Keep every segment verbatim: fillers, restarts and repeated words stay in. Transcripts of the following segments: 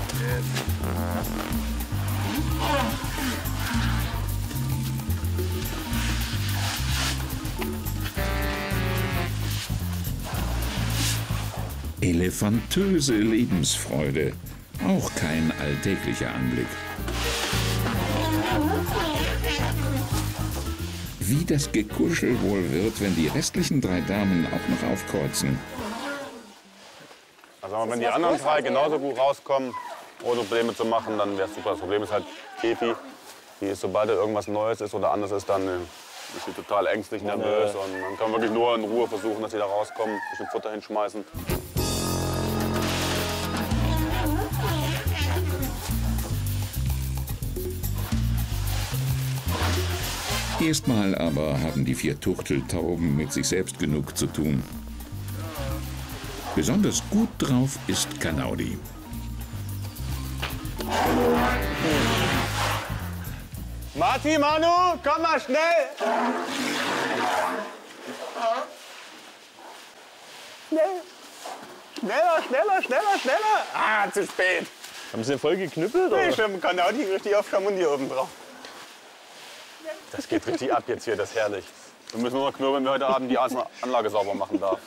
Elefantöse Lebensfreude, auch kein alltäglicher Anblick. Wie das Gekuschel wohl wird, wenn die restlichen drei Damen auch noch aufkreuzen. Also wenn die anderen drei genauso gut rauskommen, ohne Probleme zu machen, dann wäre es super. Das Problem ist halt Kefi, die ist, sobald da irgendwas Neues ist oder anders ist, dann äh, ist sie total ängstlich, nervös. Und man kann wirklich nur in Ruhe versuchen, dass sie da rauskommen, ein bisschen Futter hinschmeißen. Erstmal aber haben die vier Turteltauben mit sich selbst genug zu tun. Besonders gut drauf ist Kanaudi. Marti, Manu, komm mal schnell! Schnell! Schneller, schneller, schneller, schneller! Ah, zu spät! Haben Sie voll geknüppelt? Nee, ich habe Kanaudi richtig aufgekommen und hier oben drauf. Das geht richtig ab jetzt hier, das ist herrlich. Wir müssen nur noch knurren, wenn wir heute Abend die Anlage sauber machen darf.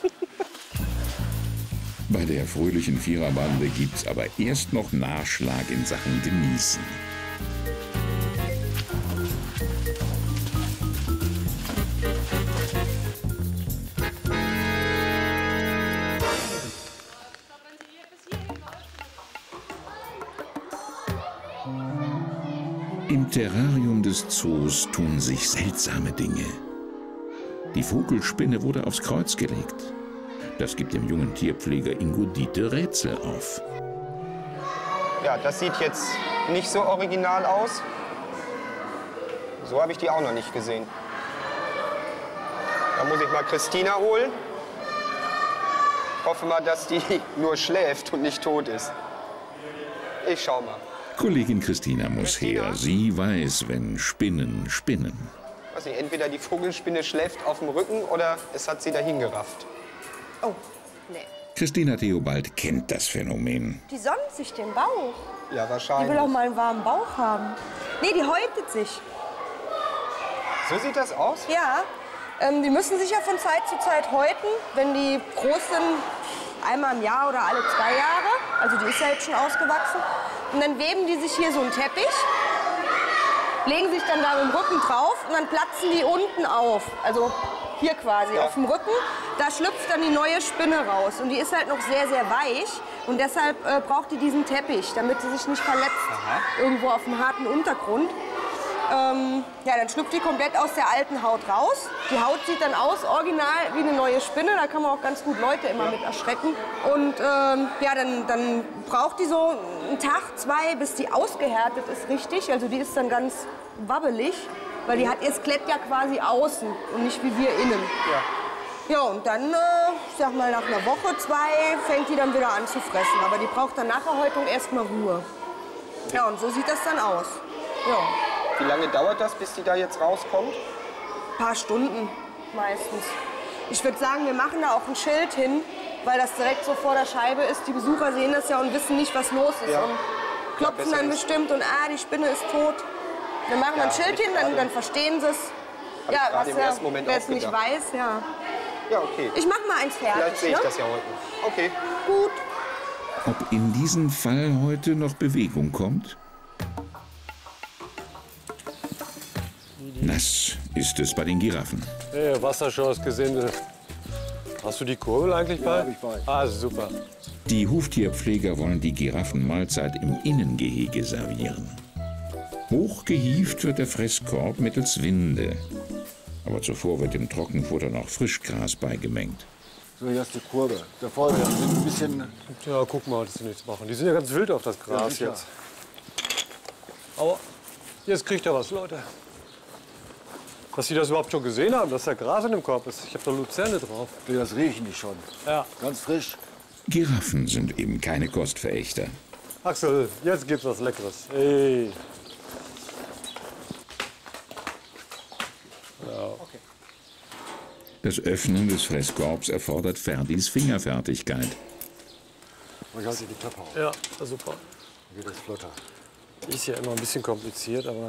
Bei der fröhlichen Viererbande gibt's aber erst noch Nachschlag in Sachen Genießen. Im Terrarium des Zoos tun sich seltsame Dinge. Die Vogelspinne wurde aufs Kreuz gelegt. Das gibt dem jungen Tierpfleger Ingo Diete Rätsel auf. Ja, das sieht jetzt nicht so original aus. So habe ich die auch noch nicht gesehen. Da muss ich mal Christina holen. Hoffe mal, dass die nur schläft und nicht tot ist. Ich schau mal. Kollegin Christina muss her. Sie weiß, wenn Spinnen spinnen. Weiß nicht, entweder die Vogelspinne schläft auf dem Rücken oder es hat sie dahin gerafft. Oh, nee. Christina Theobald kennt das Phänomen. Die sonnt sich den Bauch. Ja, wahrscheinlich. Die will auch mal einen warmen Bauch haben. Nee, die häutet sich. So sieht das aus? Ja. Ähm, die müssen sich ja von Zeit zu Zeit häuten, wenn die groß sind, einmal im Jahr oder alle zwei Jahre. Also die ist ja jetzt schon ausgewachsen. Und dann weben die sich hier so einen Teppich, legen sich dann da mit dem Rücken drauf und dann platzen die unten auf. Also hier quasi ja. auf dem Rücken. Da schlüpft dann die neue Spinne raus. Und die ist halt noch sehr, sehr weich. Und deshalb äh, braucht die diesen Teppich, damit sie sich nicht verletzt. Aha. Irgendwo auf dem harten Untergrund. Ähm, ja, dann schlüpft die komplett aus der alten Haut raus. Die Haut sieht dann aus, original wie eine neue Spinne. Da kann man auch ganz gut Leute immer mit erschrecken. Und ähm, ja, dann, dann braucht die so einen Tag, zwei, bis die ausgehärtet ist, richtig. Also die ist dann ganz wabbelig, weil die hat ihr Skelett ja quasi außen und nicht wie wir innen. Ja, ja und dann, äh, ich sag mal, nach einer Woche, zwei, fängt die dann wieder an zu fressen. Aber die braucht dann nach der Häutung erstmal Ruhe. Ja, und so sieht das dann aus. Ja. Wie lange dauert das, bis die da jetzt rauskommt? Ein paar Stunden meistens. Ich würde sagen, wir machen da auch ein Schild hin, weil das direkt so vor der Scheibe ist. Die Besucher sehen das ja und wissen nicht, was los ist. Ja. Und klopfen Ja, dann ist. bestimmt und ah, die Spinne ist tot. Wir machen Ja, ein Schild hin, dann, dann verstehen sie es. Hab Ja, ich gerade was im ja, ersten Moment wer auch es nicht gedacht. weiß, ja. Ja, okay. Ich mach mal eins fertig. Vielleicht sehe ich ne? das ja heute. Okay. Gut. Ob in diesem Fall heute noch Bewegung kommt? Nass ist es bei den Giraffen. Hey, Wasserschoss gesehen. Hast du die Kurbel eigentlich bei? Ja, hab ich bei. Ah, super. Die Huftierpfleger wollen die Giraffenmahlzeit im Innengehege servieren. Hochgehievt wird der Fresskorb mittels Winde. Aber zuvor wird dem Trockenfutter noch Frischgras beigemengt. So, hier ist die Kurve. Da vorne die sind ein bisschen. Ja, guck mal, dass sie nichts machen. Die sind ja ganz wild auf das Gras Ja, jetzt. Aber jetzt kriegt er was, Leute. Dass Sie das überhaupt schon gesehen haben, dass da Gras in dem Korb ist. Ich habe da Luzerne drauf. Das riechen die schon. Ja. Ganz frisch. Giraffen sind eben keine Kostverächter. Axel, jetzt gibt's was Leckeres. Ey. Ja. Das Öffnen des Fresskorbs erfordert Ferdis Fingerfertigkeit. Ich halte die Töpfe auf. Ja, super. Geht das flotter. Ist ja immer ein bisschen kompliziert, aber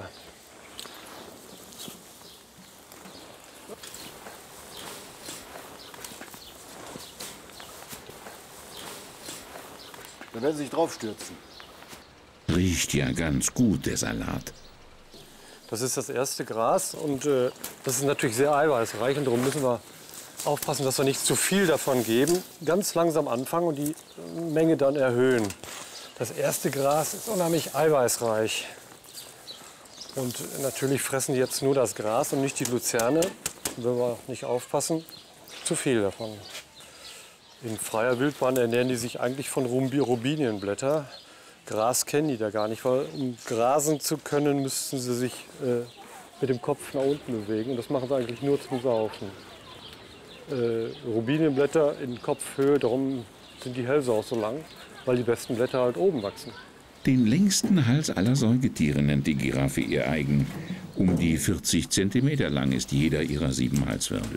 Da werden sie sich draufstürzen. Riecht ja ganz gut, der Salat. das ist das erste Gras und äh, das ist natürlich sehr eiweißreich und darum müssen wir aufpassen, dass wir nicht zu viel davon geben. Ganz langsam anfangen und die Menge dann erhöhen. Das erste Gras ist unheimlich eiweißreich. Und natürlich fressen die jetzt nur das Gras und nicht die Luzerne. Wenn wir nicht aufpassen, zu viel davon. In freier Wildbahn ernähren die sich eigentlich von Robinienblätter. Gras kennen die da gar nicht, weil um grasen zu können, müssten sie sich äh, mit dem Kopf nach unten bewegen. Und das machen sie eigentlich nur zum Saufen. Äh, Robinienblätter in Kopfhöhe, darum sind die Hälse auch so lang, weil die besten Blätter halt oben wachsen. Den längsten Hals aller Säugetiere nennt die Giraffe ihr eigen. Um die vierzig Zentimeter lang ist jeder ihrer sieben Halswirbel.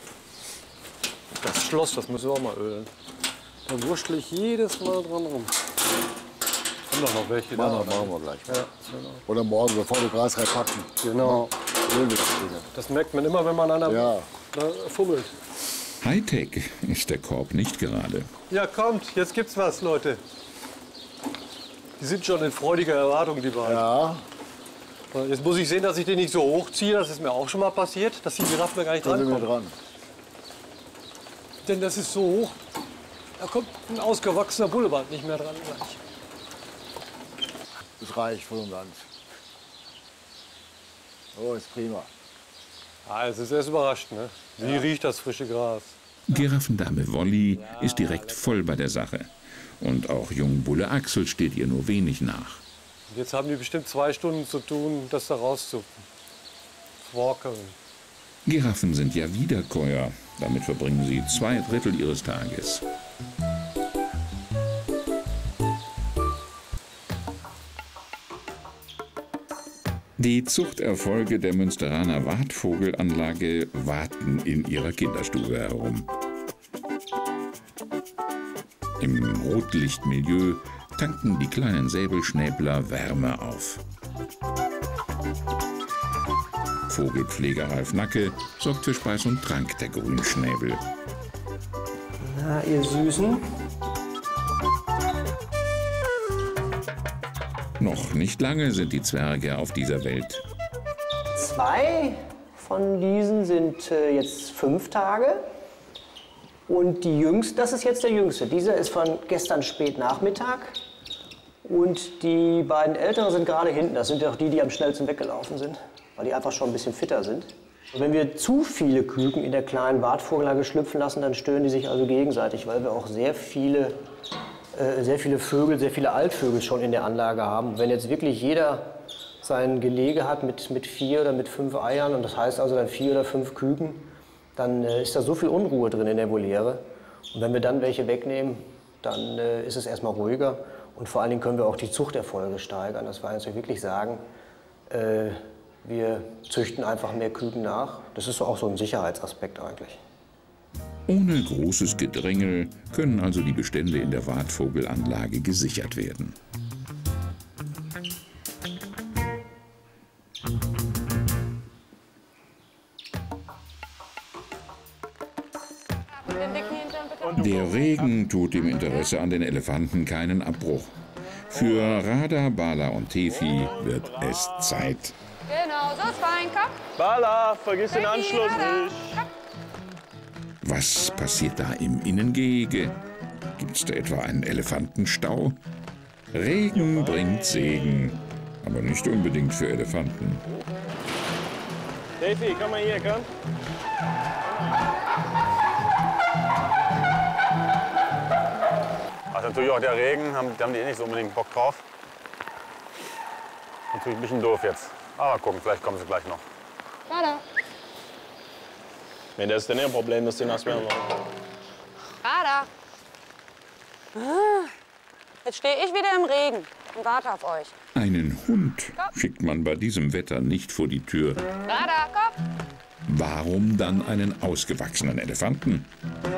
Das Schloss, das müssen wir auch mal ölen. Da wurschtel ich jedes Mal dran rum. Haben doch noch welche da. Machen wir, machen wir gleich. Ja, genau. Oder morgen, bevor wir Gras reinpacken. genau. Ölen wir das Ding. Das merkt man immer, wenn man an einer Ja. da fummelt. Hightech ist der Korb nicht gerade. Ja, kommt, jetzt gibt's was, Leute. Die sind schon in freudiger Erwartung, die beiden. Ja, Jetzt muss ich sehen, dass ich den nicht so hochziehe. Das ist mir auch schon mal passiert, dass die Giraffen da gar nicht da sind wir drankommen. dran. Denn das ist so hoch, da kommt ein ausgewachsener Bullebart nicht mehr dran. Das reicht voll und ganz. Oh, ist prima. Ah, es ist erst überrascht, ne? Wie riecht das frische Gras? Giraffendame Wolli ist direkt voll bei der Sache. Und auch Jungbulle Axel steht ihr nur wenig nach. Und jetzt haben die bestimmt zwei Stunden zu tun, das da rauszuwalken. Giraffen sind ja Wiederkäuer. Damit verbringen sie zwei Drittel ihres Tages. Die Zuchterfolge der Münsteraner Wartvogelanlage warten in ihrer Kinderstube herum. Im Rotlichtmilieu tanken die kleinen Säbelschnäbler Wärme auf. Vogelpfleger Ralf Nacke sorgt für Speis und Trank der Grünschnäbel. Na, ihr Süßen. Noch nicht lange sind die Zwerge auf dieser Welt. Zwei von diesen sind äh, jetzt fünf Tage. Und die jüngste, das ist jetzt der jüngste. Dieser ist von gestern spät Nachmittag. Und die beiden älteren sind gerade hinten. Das sind ja auch die, die am schnellsten weggelaufen sind, weil die einfach schon ein bisschen fitter sind. Und wenn wir zu viele Küken in der kleinen Wartvogelanlage schlüpfen lassen, dann stören die sich also gegenseitig, weil wir auch sehr viele, äh, sehr viele Vögel, sehr viele Altvögel schon in der Anlage haben. Und wenn jetzt wirklich jeder sein Gelege hat mit, mit vier oder mit fünf Eiern, und das heißt also dann vier oder fünf Küken, dann äh, ist da so viel Unruhe drin in der Voliere. Und wenn wir dann welche wegnehmen, dann äh, ist es erstmal ruhiger. Und vor allen Dingen können wir auch die Zuchterfolge steigern, dass wir also wirklich sagen, äh, wir züchten einfach mehr Küken nach. Das ist auch so ein Sicherheitsaspekt eigentlich. Ohne großes Gedrängel können also die Bestände in der Wartvogelanlage gesichert werden. Der Regen tut dem Interesse an den Elefanten keinen Abbruch. Für Radha, Bala und Tefi wird es Zeit. Genau, so ist fein, komm. Bala, vergiss den Tefi, Anschluss Bala. nicht. Was passiert da im Innengehege? Gibt's da etwa einen Elefantenstau? Regen bringt Segen, aber nicht unbedingt für Elefanten. Tefi, komm mal hier, komm. Also natürlich auch der Regen, haben, da haben die eh nicht so unbedingt Bock drauf. Natürlich ein bisschen doof jetzt. Aber gucken, vielleicht kommen sie gleich noch. Radha. Men das är det problem med sina smällar. Radha. Ah, Jetzt stehe ich wieder im Regen und warte auf euch. Einen Hund schickt man bei diesem Wetter nicht vor die Tür. Radha, komm. Warum dann einen ausgewachsenen Elefanten?